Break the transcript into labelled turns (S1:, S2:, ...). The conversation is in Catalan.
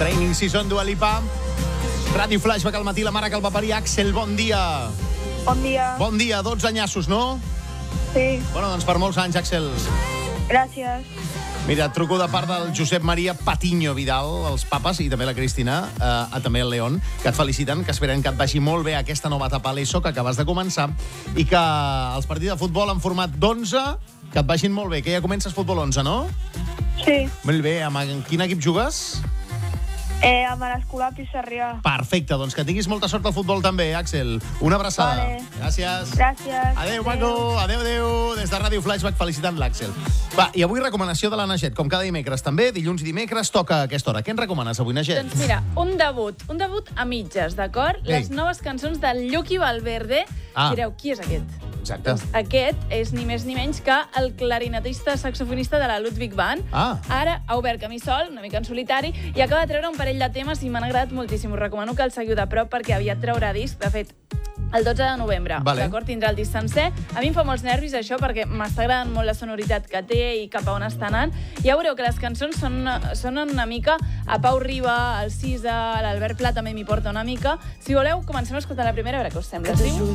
S1: Training Season, Dua Lipa. Ràdio Flashback al matí, la mare que el va parir. Axel, bon dia.
S2: Bon dia.
S1: Bon dia, 12 anyassos, no?
S2: Sí,
S1: Bueno, doncs per molts anys, Axel.
S2: gràcies.
S1: Mira, et truco de part del Josep Maria Patiño Vidal, els papes, i també la Cristina, també el León, que et feliciten, que esperen que et vagi molt bé aquesta nova etapa a l'ESO que acabes de començar i que els partits de futbol en format d'11 que et vagin molt bé, que ja comences futbol 11, no?
S2: Sí,
S1: Molt bé, amb quin equip jugues?
S2: amb l'Escolar Pissarrià.
S1: Perfecte, doncs que tinguis molta sort al futbol també, Axel. Una abraçada.
S2: Vale.
S1: Gràcies.
S2: Gràcies.
S1: Adéu, maco. Adéu. Des de Ràdio Flashback felicitant l'Àxel. Va, i avui recomanació de la Naget, com cada dimecres també, dilluns i dimecres toca a aquesta hora. Què ens recomanes avui, Naget?
S3: Doncs mira, un debut a mitges, d'acord?
S1: Ei.
S3: Les noves cançons del Lluqui Valverde. Direu, qui és aquest?
S1: Exacte.
S3: Aquest és ni més ni menys que el clarinetista saxofonista de la Ludwig Band. Ara ha obert camí sol, una mica en solitari, i acaba de treure un parell de temes i m'han agradat moltíssim. Us recomano que el seguiu de prop perquè aviat traurà disc. De fet, el 12 de novembre,
S1: Vale.
S3: d'acord? Tindrà el disc sencer. A mi em fa molts nervis això perquè m'està agradant molt la sonoritat que té i cap a on està anant. Ja veureu que les cançons sonen una mica a Pau Riba, al Cisa, l'Albert Pla també m'hi porta una mica. Si voleu, comencem a escoltar la primera, a veure què us sembla. Es diu